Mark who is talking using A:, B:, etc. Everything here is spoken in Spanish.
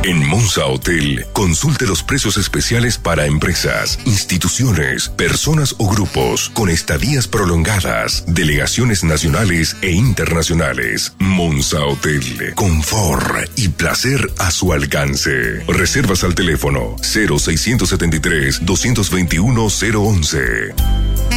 A: En Monza Hotel, consulte los precios especiales para empresas, instituciones, personas o grupos, con estadías prolongadas, delegaciones nacionales e internacionales. Monza Hotel, confort y placer a su alcance. Reservas al teléfono 0673 221 011.